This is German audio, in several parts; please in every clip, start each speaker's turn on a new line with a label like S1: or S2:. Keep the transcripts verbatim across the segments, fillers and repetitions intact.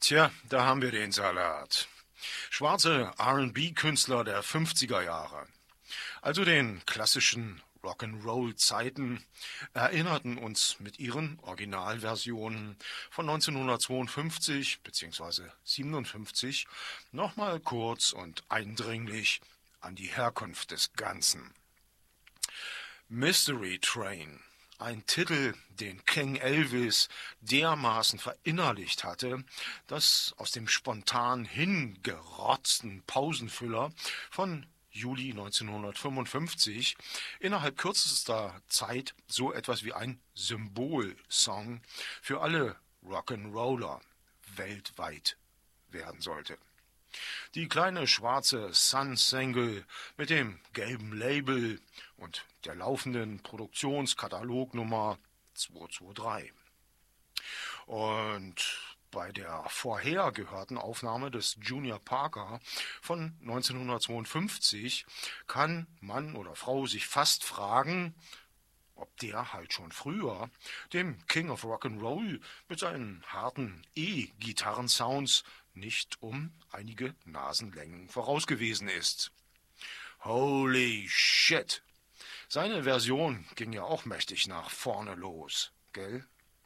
S1: Tja, da haben wir den Salat. Schwarze R und B-Künstler der fünfziger Jahre, also den klassischen Rock'n'Roll-Zeiten, erinnerten uns mit ihren Originalversionen von neunzehnhundertzweiundfünfzig bzw. siebenundfünfzig nochmal kurz und eindringlich an die Herkunft des Ganzen. Mystery Train, ein Titel, den King Elvis dermaßen verinnerlicht hatte, dass aus dem spontan hingerotzten Pausenfüller von Juli neunzehnhundertfünfundfünfzig innerhalb kürzester Zeit so etwas wie ein Symbolsong für alle Rock'n'Roller weltweit werden sollte. Die kleine schwarze Sun-Single mit dem gelben Label und der laufenden Produktionskatalognummer zweihunderdreiundzwanzig. Und bei der vorher gehörten Aufnahme des Junior Parker von neunzehnhundertzweiundfünfzig kann Mann oder Frau sich fast fragen, ob der halt schon früher dem King of Rock'n'Roll mit seinen harten E-Gitarrensounds nicht um einige Nasenlängen voraus gewesen ist. Holy shit! Seine Version ging ja auch mächtig nach vorne los, gell?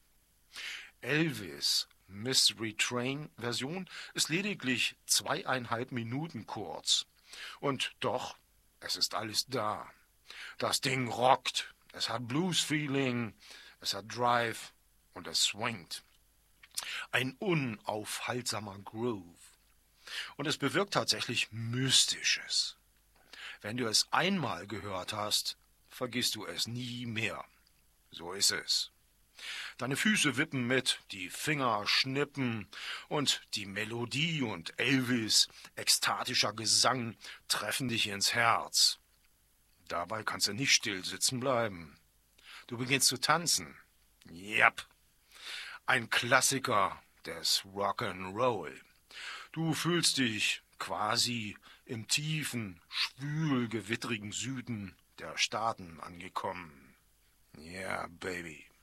S1: Elvis' Mystery Train Version ist lediglich zweieinhalb Minuten kurz. Und doch, es ist alles da. Das Ding rockt, es hat Blues-Feeling, es hat Drive und es swingt. Ein unaufhaltsamer Groove. Und es bewirkt tatsächlich Mystisches. Wenn du es einmal gehört hast, vergisst du es nie mehr. So ist es. Deine Füße wippen mit, die Finger schnippen und die Melodie und Elvis' ekstatischer Gesang treffen dich ins Herz. Dabei kannst du nicht still sitzen bleiben. Du beginnst zu tanzen. Yep. Ein Klassiker des Rock'n'Roll. Du fühlst dich quasi im tiefen, schwül gewittrigen Süden der Staaten angekommen. Yeah, baby.